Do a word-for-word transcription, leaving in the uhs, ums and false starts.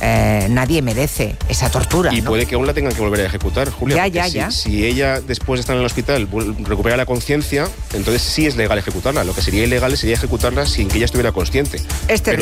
eh, nadie merece esa tortura. Y ¿no? puede que aún la tengan que volver a ejecutar, Julia. Ya, ya, si, ya. Si ella, después de estar en el hospital, recupera la conciencia, entonces sí es legal ejecutarla. Lo que sería ilegal sería ejecutarla sin que ella estuviera consciente. Es terrible.